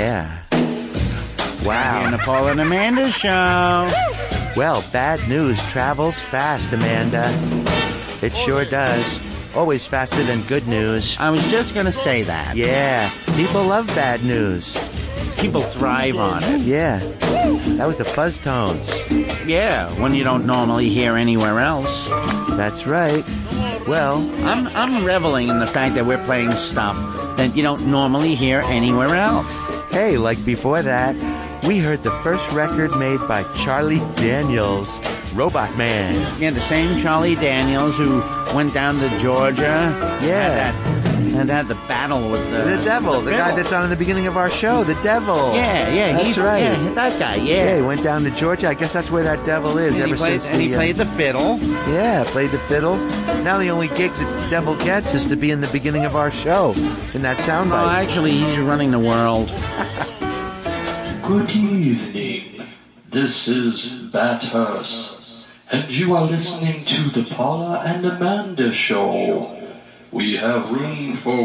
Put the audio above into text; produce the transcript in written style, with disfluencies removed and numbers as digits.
Yeah. Wow. And the Paul and Amanda Show. Well, bad news travels fast, Amanda. It sure does. Always faster than good news. I was just going to say that. Yeah, people love bad news. People thrive on it. Yeah, that was the Fuzz Tones. Yeah, when you don't normally hear anywhere else. That's right. Well, I'm reveling in the fact that we're playing stuff that you don't normally hear anywhere else. hey, like before that, we heard the first record made by Charlie Daniels, Robot Man. Yeah, the same Charlie Daniels who went down to Georgia. Yeah. And had the battle with The devil, the guy that's on in the beginning of our show, the devil. Yeah, That's right. Yeah, that guy, Yeah, he went down to Georgia. I guess that's where that devil is And he played the fiddle. Yeah, played the fiddle. Now the only gig the devil gets is to be in the beginning of our show in that soundbite. Well, actually, he's running the world. Good evening. This is Bathurst, and you are listening to the Paula and Amanda Show. We have room for